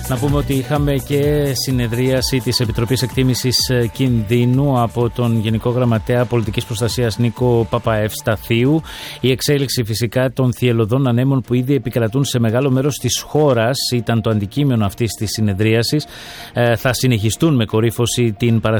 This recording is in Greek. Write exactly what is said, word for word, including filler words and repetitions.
Να πούμε ότι είχαμε και συνεδρίαση της Επιτροπής Εκτίμησης Κινδύνου από τον Γενικό Γραμματέα Πολιτικής Προστασίας Νίκο Παπαευσταθίου. Η εξέλιξη φυσικά των θυελλωδών ανέμων που ήδη επικρατούν σε μεγάλο μέρος της χώρας ήταν το αντικείμενο αυτής της συνεδρίασης. Θα συνεχιστούν με κορύφωση την Παρασκευή